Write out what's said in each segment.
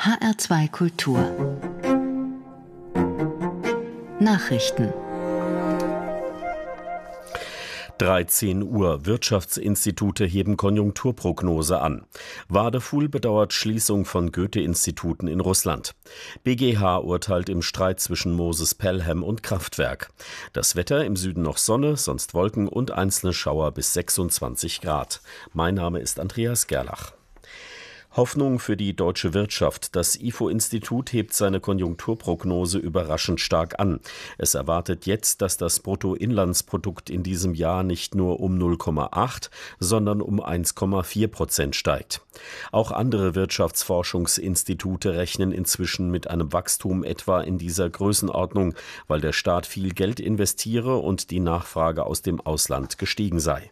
HR2 Kultur Nachrichten 13 Uhr. Wirtschaftsinstitute heben Konjunkturprognose an. Wadefuhl bedauert Schließung von Goethe-Instituten in Russland. BGH urteilt im Streit zwischen Moses Pelham und Kraftwerk. Das Wetter: im Süden noch Sonne, sonst Wolken und einzelne Schauer bis 26 Grad. Mein Name ist Andreas Gerlach. Hoffnung für die deutsche Wirtschaft. Das IFO-Institut hebt seine Konjunkturprognose überraschend stark an. Es erwartet jetzt, dass das Bruttoinlandsprodukt in diesem Jahr nicht nur um 0,8, sondern um 1,4% steigt. Auch andere Wirtschaftsforschungsinstitute rechnen inzwischen mit einem Wachstum etwa in dieser Größenordnung, weil der Staat viel Geld investiere und die Nachfrage aus dem Ausland gestiegen sei.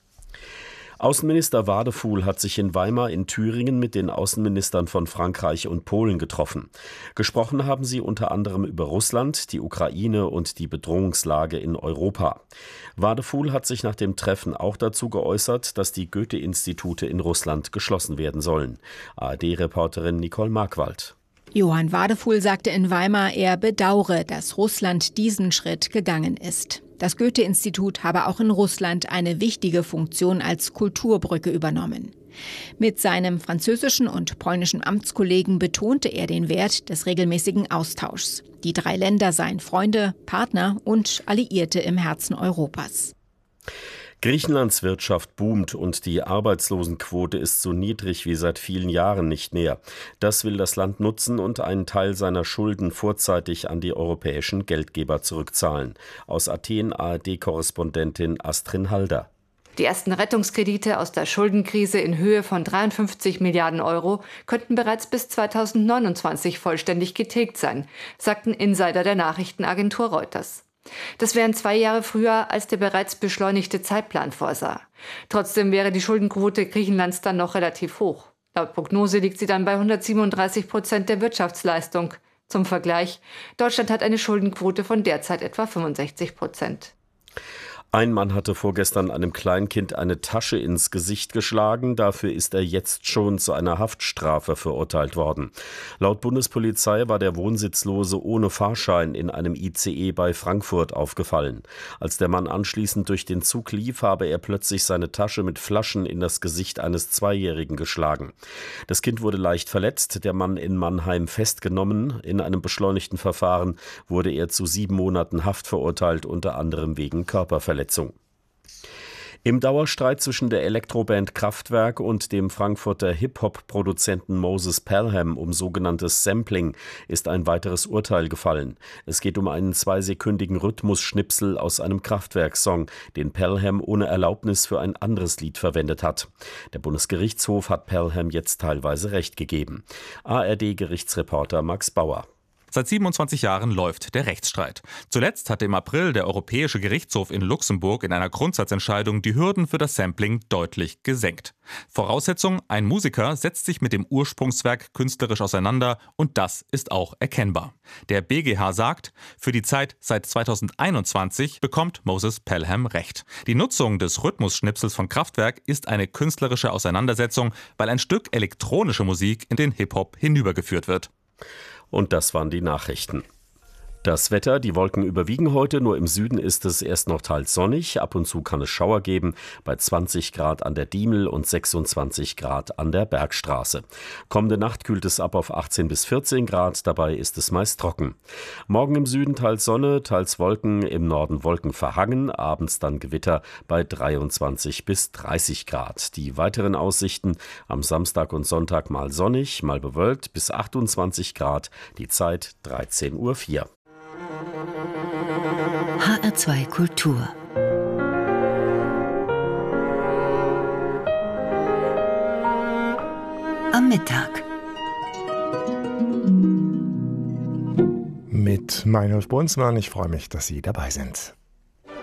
Außenminister Wadefuhl hat sich in Weimar in Thüringen mit den Außenministern von Frankreich und Polen getroffen. Gesprochen haben sie unter anderem über Russland, die Ukraine und die Bedrohungslage in Europa. Wadefuhl hat sich nach dem Treffen auch dazu geäußert, dass die Goethe-Institute in Russland geschlossen werden sollen. ARD-Reporterin Nicole Markwald. Johann Wadefuhl sagte in Weimar, er bedaure, dass Russland diesen Schritt gegangen ist. Das Goethe-Institut habe auch in Russland eine wichtige Funktion als Kulturbrücke übernommen. Mit seinem französischen und polnischen Amtskollegen betonte er den Wert des regelmäßigen Austauschs. Die 3 Länder seien Freunde, Partner und Alliierte im Herzen Europas. Griechenlands Wirtschaft boomt und die Arbeitslosenquote ist so niedrig wie seit vielen Jahren nicht mehr. Das will das Land nutzen und einen Teil seiner Schulden vorzeitig an die europäischen Geldgeber zurückzahlen. Aus Athen ARD-Korrespondentin Astrid Halder. Die ersten Rettungskredite aus der Schuldenkrise in Höhe von 53 Milliarden Euro könnten bereits bis 2029 vollständig getilgt sein, sagten Insider der Nachrichtenagentur Reuters. Das wären 2 Jahre früher, als der bereits beschleunigte Zeitplan vorsah. Trotzdem wäre die Schuldenquote Griechenlands dann noch relativ hoch. Laut Prognose liegt sie dann bei 137% der Wirtschaftsleistung. Zum Vergleich: Deutschland hat eine Schuldenquote von derzeit etwa 65%. Ein Mann hatte vorgestern einem Kleinkind eine Tasche ins Gesicht geschlagen. Dafür ist er jetzt schon zu einer Haftstrafe verurteilt worden. Laut Bundespolizei war der Wohnsitzlose ohne Fahrschein in einem ICE bei Frankfurt aufgefallen. Als der Mann anschließend durch den Zug lief, habe er plötzlich seine Tasche mit Flaschen in das Gesicht eines 2-Jährigen geschlagen. Das Kind wurde leicht verletzt, der Mann in Mannheim festgenommen. In einem beschleunigten Verfahren wurde er zu 7 Monaten Haft verurteilt, unter anderem wegen Körperverletzung. Im Dauerstreit zwischen der Elektroband Kraftwerk und dem Frankfurter Hip-Hop-Produzenten Moses Pelham um sogenanntes Sampling ist ein weiteres Urteil gefallen. Es geht um einen 2-sekündigen Rhythmusschnipsel aus einem Kraftwerk-Song, den Pelham ohne Erlaubnis für ein anderes Lied verwendet hat. Der Bundesgerichtshof hat Pelham jetzt teilweise Recht gegeben. ARD-Gerichtsreporter Max Bauer. Seit 27 Jahren läuft der Rechtsstreit. Zuletzt hatte im April der Europäische Gerichtshof in Luxemburg in einer Grundsatzentscheidung die Hürden für das Sampling deutlich gesenkt. Voraussetzung: ein Musiker setzt sich mit dem Ursprungswerk künstlerisch auseinander und das ist auch erkennbar. Der BGH sagt, für die Zeit seit 2021 bekommt Moses Pelham Recht. Die Nutzung des Rhythmusschnipsels von Kraftwerk ist eine künstlerische Auseinandersetzung, weil ein Stück elektronische Musik in den Hip-Hop hinübergeführt wird. Und das waren die Nachrichten. Das Wetter: die Wolken überwiegen heute, nur im Süden ist es erst noch teils sonnig, ab und zu kann es Schauer geben, bei 20 Grad an der Diemel und 26 Grad an der Bergstraße. Kommende Nacht kühlt es ab auf 18 bis 14 Grad, dabei ist es meist trocken. Morgen im Süden teils Sonne, teils Wolken, im Norden Wolken verhangen, abends dann Gewitter bei 23 bis 30 Grad. Die weiteren Aussichten: am Samstag und Sonntag mal sonnig, mal bewölkt bis 28 Grad, die Zeit 13:04 Uhr. HR2 Kultur am Mittag mit Meinolf Brunsmann. Ich freue mich, dass Sie dabei sind.